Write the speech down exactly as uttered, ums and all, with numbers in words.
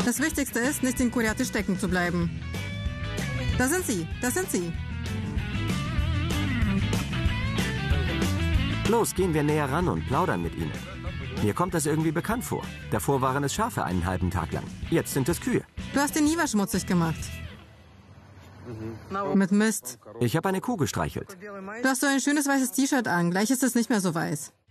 Das Wichtigste ist, nicht in Kuriati stecken zu bleiben. Da sind sie, da sind sie. Los, gehen wir näher ran und plaudern mit ihnen. Mir kommt das irgendwie bekannt vor. Davor waren es Schafe einen halben Tag lang. Jetzt sind es Kühe. Du hast den Niva schmutzig gemacht. Mit Mist. Ich habe eine Kuh gestreichelt. Du hast so ein schönes weißes T-Shirt an. Gleich ist es nicht mehr so weiß.